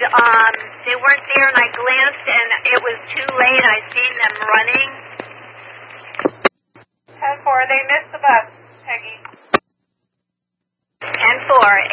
they weren't there, and I glanced, and it was too late. I seen them running. 10-4, they missed the bus, Peggy. 10-4,